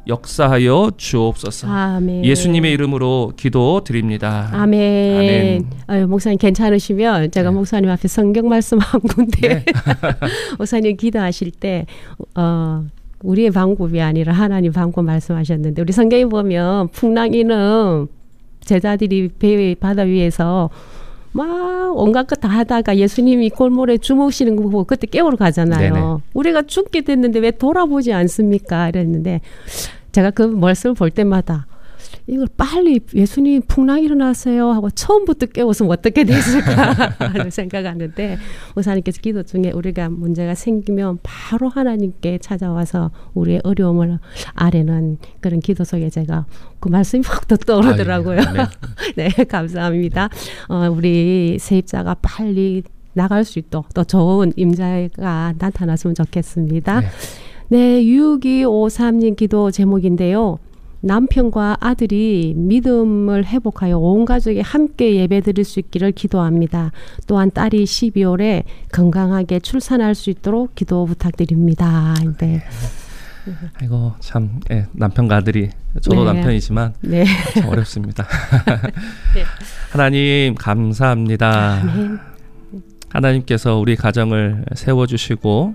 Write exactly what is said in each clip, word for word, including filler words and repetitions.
역사하여 주옵소서. 아멘. 예수님의 이름으로 기도드립니다. 아멘. 아멘. 아유, 목사님 괜찮으시면 제가 네. 목사님 앞에 성경 말씀 한 군데 네. 목사님 기도하실 때 어, 우리의 방법이 아니라 하나님 방법 말씀하셨는데 우리 성경에 보면 풍랑이는 제자들이 배 바다 위에서 막 온갖 것 다 하다가 예수님이 골몰에 주무시는 거 보고 그때 깨우러 가잖아요. 네네. 우리가 죽게 됐는데 왜 돌아보지 않습니까? 이랬는데 제가 그 말씀을 볼 때마다 이걸 빨리 예수님 풍랑 일어나세요 하고 처음부터 깨웠으면 어떻게 됐을까 하는 생각하는데 목사님께서 기도 중에 우리가 문제가 생기면 바로 하나님께 찾아와서 우리의 어려움을 아뢰는 그런 기도 속에 제가 그 말씀이 확 더 떠오르더라고요. 아, 예. 네. 네, 감사합니다. 어, 우리 세입자가 빨리 나갈 수 있도록 또 좋은 임자가 나타났으면 좋겠습니다. 네, 네 육이오삼 님 기도 제목인데요. 남편과 아들이 믿음을 회복하여 온 가족이 함께 예배드릴 수 있기를 기도합니다. 또한 딸이 십이월에 건강하게 출산할 수 있도록 기도 부탁드립니다. 네. 아이고 참 예, 남편과 아들이 저도 네. 남편이지만 네. 참 어렵습니다. 네. 하나님 감사합니다. 아멘. 하나님께서 우리 가정을 세워주시고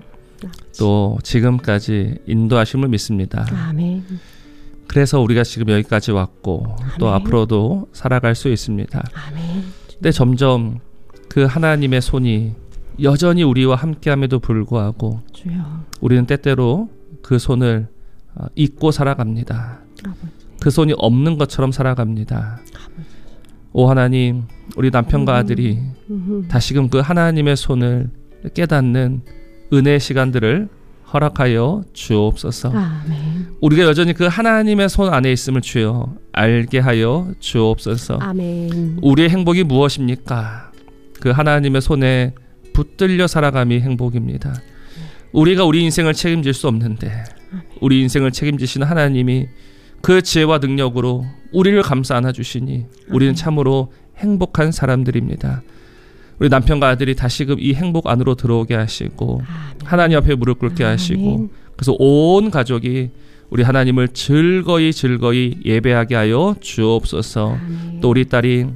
또 지금까지 인도하심을 믿습니다. 아멘. 그래서 우리가 지금 여기까지 왔고 아멘. 또 앞으로도 살아갈 수 있습니다. 아멘. 근데 점점 그 하나님의 손이 여전히 우리와 함께함에도 불구하고 주여. 우리는 때때로 그 손을 잊고 살아갑니다. 아버지. 그 손이 없는 것처럼 살아갑니다. 아버지. 오 하나님, 우리 남편과 음. 아들이 음. 다시금 그 하나님의 손을 깨닫는 은혜의 시간들을 허락하여 주옵소서. 아멘. 우리가 여전히 그 하나님의 손 안에 있음을 주여 알게 하여 주옵소서. 아멘. 우리의 행복이 무엇입니까? 그 하나님의 손에 붙들려 살아감이 행복입니다. 우리가 우리 인생을 책임질 수 없는데 우리 인생을 책임지시는 하나님이 그 지혜와 능력으로 우리를 감싸 안아주시니 우리는 참으로 행복한 사람들입니다. 우리 남편과 아들이 다시금 이 행복 안으로 들어오게 하시고 아멘. 하나님 앞에 무릎 꿇게 아멘. 하시고 그래서 온 가족이 우리 하나님을 즐거이 즐거이 예배하게 하여 주옵소서. 아멘. 또 우리 딸이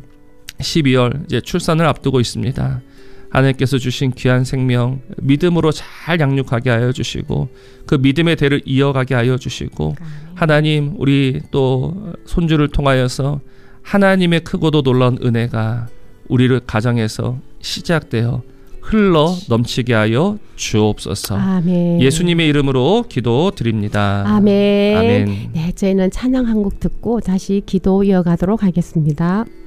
십이월 이제 출산을 앞두고 있습니다. 하나님께서 주신 귀한 생명 믿음으로 잘 양육하게 하여 주시고 그 믿음의 대를 이어가게 하여 주시고 아멘. 하나님 우리 또 손주를 통하여서 하나님의 크고도 놀라운 은혜가 우리를 가정에서 시작되어 흘러 넘치게 하여 주옵소서. 아멘. 예수님의 이름으로 기도드립니다. 아멘. 아멘. 네, 저희는 찬양 한 곡 듣고 다시 기도 이어가도록 하겠습니다.